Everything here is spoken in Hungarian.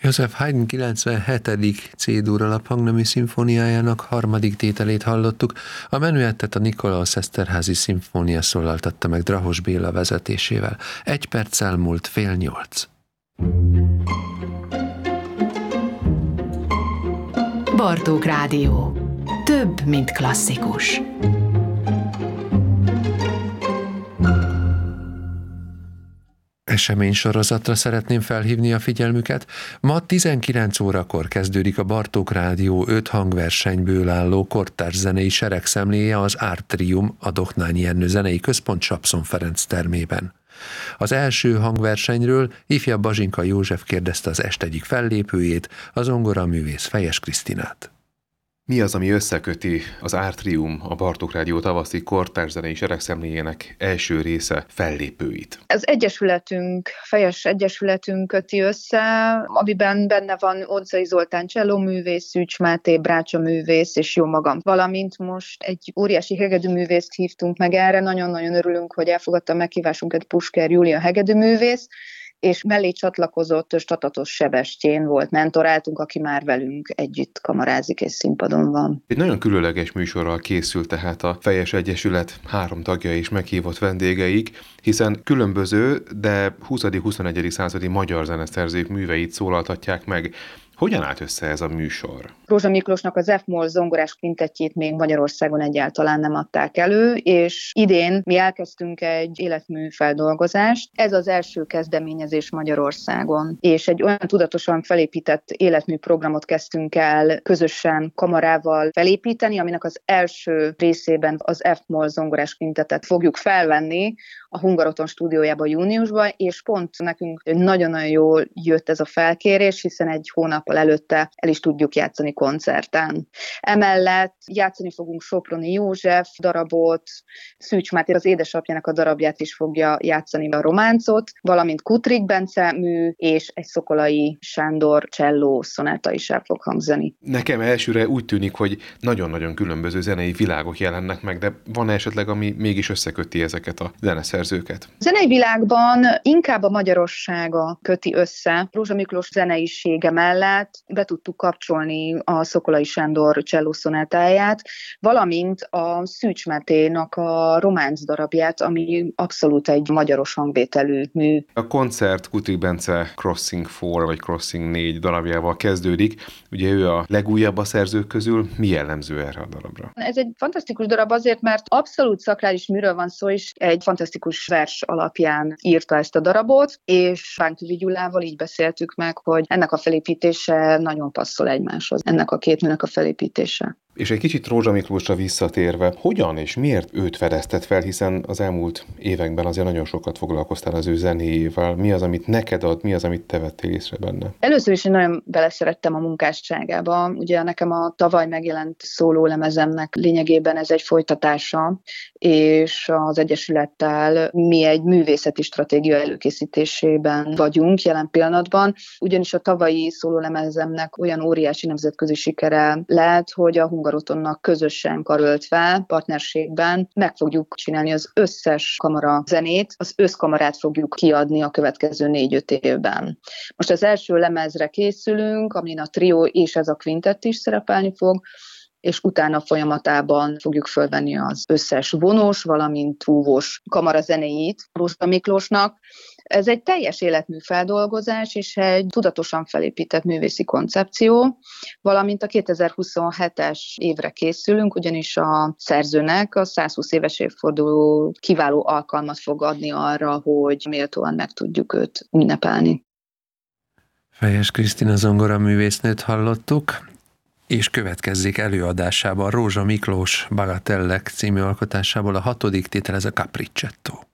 Joseph Haydn 97. C-dur alaphangnemű szimfóniájának harmadik tételét hallottuk, a menüettet a Nikolaus Eszterházy szimfónia szólaltatta meg Drahos Béla vezetésével. 1 perccel múlt 7:30. Bartók Rádió. Több, mint klasszikus. Eseménysorozatra szeretném felhívni a figyelmüket. Ma 19 órakor kezdődik a Bartók Rádió 5 hangversenyből álló kortárs zenei seregszemléje az Artrium, a Dohnányi Ernő Zenei Központ Sapszon Ferenc termében. Az első hangversenyről ifjabb Bazsinka József kérdezte az est egyik fellépőjét, a zongoraművész Fejes Krisztinát. Mi az, ami összeköti az Artrium, a Bartók Rádió tavaszi kortárs zenei seregszemléjének első része fellépőit? Az egyesületünk, Fejes Egyesületünk köti össze, amiben benne van Odzai Zoltán csellóművész, Szűcs Máté brácsaművész és jó magam. Valamint most egy óriási hegedűművészt hívtunk meg erre, nagyon-nagyon örülünk, hogy elfogadta a meghívásunkat Pusker Júlia hegedűművész, és mellé csatlakozott Statatos Sebestyén volt mentoráltunk, aki már velünk együtt kamarázik és színpadon van. Egy nagyon különleges műsorral készült tehát a Fejes Egyesület 3 tagja és meghívott vendégeik, hiszen különböző, de 20.-21. századi magyar zeneszerzők műveit szólaltatják meg. Hogyan állt össze ez a műsor? Rózsa Miklósnak az F-moll zongorás kvintettjét még Magyarországon egyáltalán nem adták elő, és idén mi elkezdtünk egy életmű feldolgozást. Ez az első kezdeményezés Magyarországon, és egy olyan tudatosan felépített életmű programot kezdtünk el közösen kamarával felépíteni, aminek az első részében az F-moll zongorás kvintettet fogjuk felvenni a Hungaroton stúdiójába júniusban, és pont nekünk nagyon-nagyon jól jött ez a felkérés, hiszen egy hónappal előtte el is tudjuk játszani koncerten. Emellett játszani fogunk Soproni József darabot, Szűcs Máté az édesapjának a darabját is fogja játszani, a románcot, valamint Kutrik Bence mű, és egy Szokolai Sándor cselló szonáta is el fog hangzani. Nekem elsőre úgy tűnik, hogy nagyon-nagyon különböző zenei világok jelennek meg, de van esetleg, ami mégis összeköti ezeket a zeneszerzőket? A zenei világban inkább a magyarossága köti össze. Rózsa Miklós zeneisége mellett be tudtuk kapcsolni a Szokolai Sándor csellószonátáját, valamint a Szűcs Máténak a románc darabját, ami abszolút egy magyaros hangvételű mű. A koncert Kutrik Bence Crossing 4 vagy Crossing 4 darabjával kezdődik. Ugye ő a legújabb a szerzők közül. Mi jellemző erre a darabra? Ez egy fantasztikus darab azért, mert abszolút szakrális műről van szó, és egy fantasztikus vers alapján írta ezt a darabot, és Bánki Gyulával így beszéltük meg, hogy ennek a felépítése nagyon passzol egymáshoz, ennek a két műnek a felépítése. És egy kicsit Rózsa Miklósra visszatérve, hogyan és miért őt fedezted fel, hiszen az elmúlt években azért nagyon sokat foglalkoztál az ő zenéjével. Mi az, amit neked ad, mi az, amit te vettél észre benne? Először is én nagyon beleszerettem a munkásságába. Ugye nekem a tavaly megjelent szólólemezemnek lényegében ez egy folytatása, és az Egyesülettel mi egy művészeti stratégia előkészítésében vagyunk jelen pillanatban, ugyanis a tavalyi szólólemezemnek olyan óriási nemzetközi sikere lett, hogy a Hungarotonnak közösen karöltve, partnerségben meg fogjuk csinálni az összes kamara zenét, az összkamarát fogjuk kiadni a következő 4-5 évben. Most az első lemezre készülünk, amin a trió és ez a kvintett is szerepelni fog, és utána folyamatában fogjuk fölvenni az összes vonós, valamint húvós kamarazenéit Rózsa Miklósnak. Ez egy teljes életmű feldolgozás, és egy tudatosan felépített művészi koncepció, valamint a 2027-es évre készülünk, ugyanis a szerzőnek a 120 éves évforduló kiváló alkalmat fog adni arra, hogy méltóan meg tudjuk őt ünnepelni. Fejes Krisztina zongoraművésznőt hallottuk, és következzék előadásában Rózsa Miklós Bagatellek című alkotásából a 6. tétel, ez a Capriccetto.